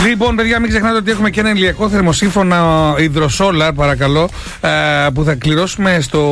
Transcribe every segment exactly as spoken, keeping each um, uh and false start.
Λοιπόν, παιδιά, μην ξεχνάτε ότι έχουμε και ένα ηλιακό θερμοσύμφωνο υδροσόλαρ, παρακαλώ, που θα κληρώσουμε στο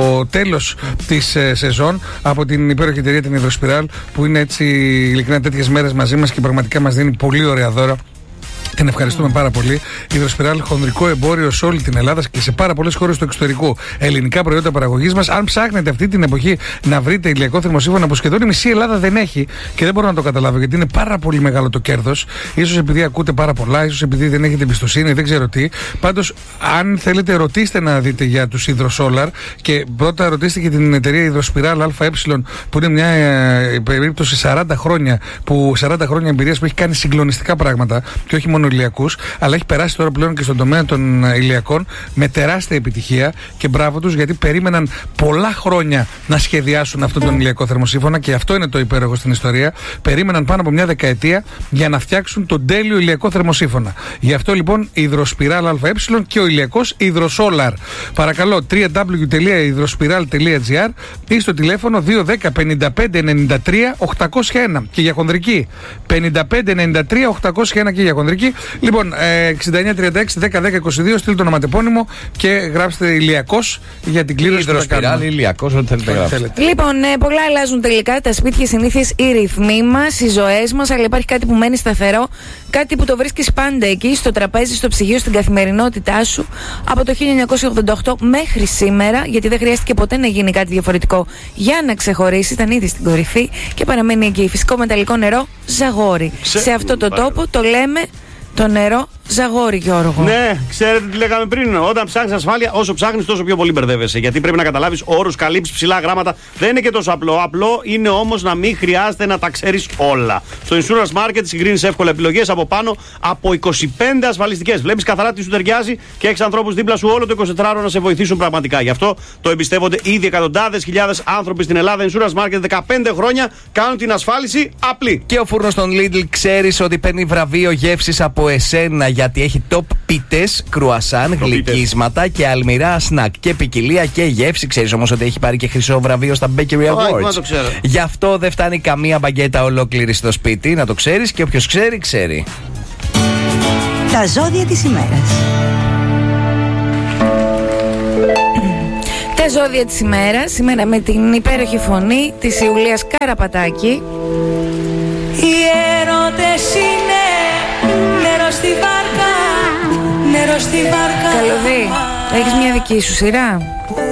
τέλος της σεζόν από την υπέροχη εταιρεία την Υδροσπιράλ, που είναι έτσι ειλικρινά τέτοιες μέρες μαζί μας και πραγματικά μας δίνει πολύ ωραία δώρα. Την ευχαριστούμε πάρα πολύ. Η Υδροσπιράλ, χονδρικό εμπόριο σε όλη την Ελλάδα και σε πάρα πολλές χώρες του εξωτερικού. Ελληνικά προϊόντα παραγωγής μας. Αν ψάχνετε αυτή την εποχή να βρείτε ηλιακό θερμοσύμφωνο που σχεδόν η μισή Ελλάδα δεν έχει, και δεν μπορώ να το καταλάβω γιατί είναι πάρα πολύ μεγάλο το κέρδος. Ίσως επειδή ακούτε πάρα πολλά, ίσως επειδή δεν έχετε εμπιστοσύνη, δεν ξέρω τι. Πάντως, αν θέλετε, ρωτήστε να δείτε για τους υδροσόλαρ και πρώτα ρωτήστε και την εταιρεία Υδροσπιράλ ΑΕ, που είναι μια ε, περίπτωση σαράντα χρόνια, που, σαράντα χρόνια εμπειρίας που έχει κάνει συγκλονιστικά πράγματα και όχι μόνο ηλιακούς, αλλά έχει περάσει τώρα πλέον και στον τομέα των ηλιακών με τεράστια επιτυχία και μπράβο τους, γιατί περίμεναν πολλά χρόνια να σχεδιάσουν αυτόν τον ηλιακό θερμοσύμφωνα και αυτό είναι το υπέροχο στην ιστορία. Περίμεναν πάνω από μια δεκαετία για να φτιάξουν τον τέλειο ηλιακό θερμοσύμφωνα. Γι' αυτό λοιπόν η Υδροσπιράλ ΑΕ και ο ηλιακός Υδροσόλαρ. Παρακαλώ, double-u double-u double-u τελεία υδροσπιράλ τελεία τζι άρ ή στο τηλέφωνο δύο ένα μηδέν πέντε πέντε ενενήντα τρία οκτακόσια ένα και για χονδρική πενήντα πέντε ενενήντα τρία οκτακόσια ένα και για χονδρική. Λοιπόν, εξήντα εννιά τριάντα έξι δέκα δέκα είκοσι δύο, στείλτε το ονοματεπώνυμο και γράψτε ηλιακός για την κλήρωση. Υδροσπιράλ, ηλιακός, ό,τι θέλετε να θέλετε. Λοιπόν, ε, πολλά αλλάζουν τελικά. Τα σπίτια, οι συνήθειες, οι ρυθμοί μας, οι ζωές μας, αλλά υπάρχει κάτι που μένει σταθερό. Κάτι που το βρίσκεις πάντα εκεί, στο τραπέζι, στο ψυγείο, στην καθημερινότητά σου από το χίλια εννιακόσια ογδόντα οκτώ μέχρι σήμερα, γιατί δεν χρειάστηκε ποτέ να γίνει κάτι διαφορετικό για να ξεχωρίσει. Ήταν ήδη στην κορυφή και παραμένει εκεί. Φυσικό μεταλλικό νερό Ζαγόρι. Σε, Σε αυτό το τόπο το λέμε το νερό Ζαγόρι, Γιώργο. Ναι, ξέρετε τι λέγαμε πριν. Όταν ψάχνεις ασφάλεια, όσο ψάχνεις, τόσο πιο πολύ μπερδεύεσαι. Γιατί πρέπει να καταλάβεις όρους, καλύψεις, ψηλά γράμματα. Δεν είναι και τόσο απλό. Απλό είναι όμως να μην χρειάζεται να τα ξέρεις όλα. Στο Insurance Market συγκρίνεις εύκολα επιλογές από πάνω από είκοσι πέντε ασφαλιστικές. Βλέπεις καθαρά τι σου ταιριάζει και έχεις ανθρώπους δίπλα σου όλο το εικοσιτετράωρο να σε βοηθήσουν πραγματικά. Γι' αυτό το εμπιστεύονται ήδη εκατοντάδες χιλιάδες άνθρωποι στην Ελλάδα. Insurance Market δεκαπέντε χρόνια κάνουν την ασφάλιση απλή. Και ο φούρνος των Lidl, ξέρεις ότι παίρνει βραβείο γεύσης από εσένα, γιατί έχει top πίτες, κρουασάν, γλυκίσματα και αλμυρά σνακ και ποικιλία και γεύση. Ξέρεις όμως ότι έχει πάρει και χρυσό βραβείο στα Bakery Awards. Oh, Γι' αυτό δεν φτάνει καμία μπαγκέτα ολόκληρη στο σπίτι, να το ξέρεις, και όποιος ξέρει, ξέρει. Τα ζώδια της ημέρας. Τα ζώδια της ημέρας, σήμερα με την υπέροχη φωνή της Ιουλίας Καραπατάκη. Οι έρωτες είναι νερό στη βάρκα, νερό στη βάρκα. Καλωδί, έχεις μια δική σου σειρά?